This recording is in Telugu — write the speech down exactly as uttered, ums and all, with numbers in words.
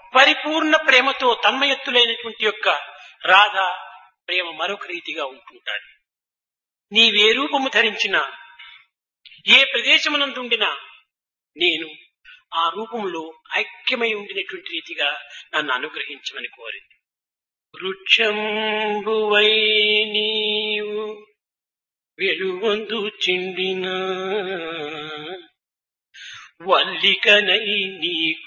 పరిపూర్ణ ప్రేమతో తన్మయత్తులైనటువంటి యొక్క రాధ ప్రేమ మరొక రీతిగా ఉంటుంటాడు. నీవే రూపము ధరించినా, ఏ ప్రదేశమునందుండినా నేను ఆ రూపంలో ఐక్యమై ఉండినటువంటి రీతిగా నన్ను అనుగ్రహించమని కోరింది. వృక్షంబువై నీవు వెలుగొందు చిండిన వల్లికనై నీ